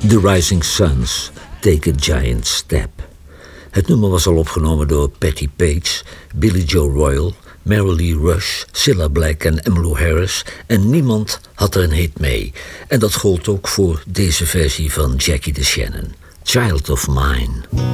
The Rising Suns, Take a Giant Step. Het nummer was al opgenomen door Patti Page, Billy Joe Royal, Mary Lee Rush, Cilla Black en Emmylou Harris en niemand had er een hit mee. En dat gold ook voor deze versie van Jackie DeShannon, Child of Mine.